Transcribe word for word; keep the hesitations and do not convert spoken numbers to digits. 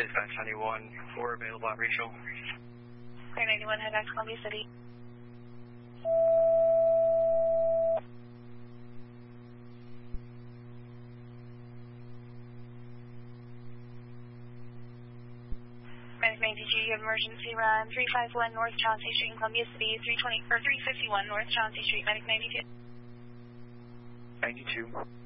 Dispatch ninety-one, four available at Rachel. Clear ninety-one, head back to Columbia City. Medic nine D G, you have emergency run three five one North Chauncey Street in Columbia City, three twenty or three fifty-one North Chauncey Street, Medic ninety-two. ninety-two.